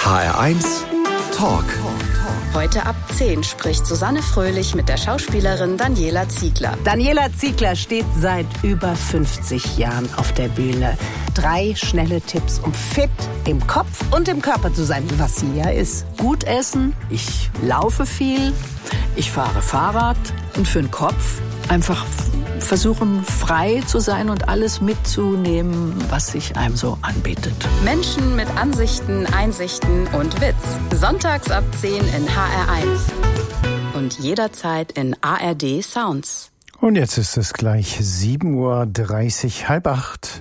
HR1 Talk. Heute ab 10 spricht Susanne Fröhlich mit der Schauspielerin Daniela Ziegler. Daniela Ziegler steht seit über 50 Jahren auf der Bühne. 3 schnelle Tipps, um fit im Kopf und im Körper zu sein, was sie ja ist. Gut essen, ich laufe viel, ich fahre Fahrrad und für den Kopf einfach versuchen, frei zu sein und alles mitzunehmen, was sich einem so anbietet. Menschen mit Ansichten, Einsichten und Witz. Sonntags ab 10 in HR1. Und jederzeit in ARD Sounds. Und jetzt ist es gleich 7:30 Uhr, 7:30.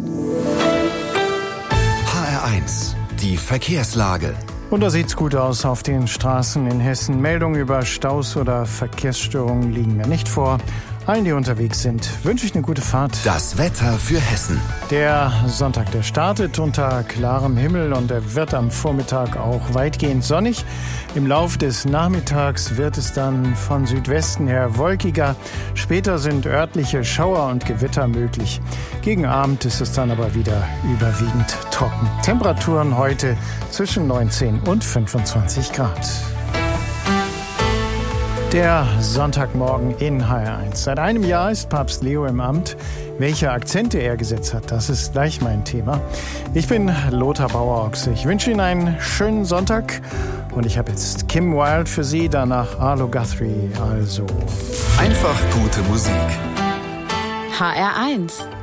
HR1, die Verkehrslage. Und da sieht's gut aus auf den Straßen in Hessen. Meldungen über Staus oder Verkehrsstörungen liegen mir nicht vor. Allen, die unterwegs sind, wünsche ich eine gute Fahrt. Das Wetter für Hessen. Der Sonntag, der startet unter klarem Himmel und er wird am Vormittag auch weitgehend sonnig. Im Lauf des Nachmittags wird es dann von Südwesten her wolkiger. Später sind örtliche Schauer und Gewitter möglich. Gegen Abend ist es dann aber wieder überwiegend trocken. Temperaturen heute zwischen 19 und 25 Grad. Der Sonntagmorgen in HR1. Seit einem Jahr ist Papst Leo im Amt. Welche Akzente er gesetzt hat, das ist gleich mein Thema. Ich bin Lothar Bauer-Ochse. Ich wünsche Ihnen einen schönen Sonntag. Und ich habe jetzt Kim Wilde für Sie, danach Arlo Guthrie. Also einfach gute Musik. HR1.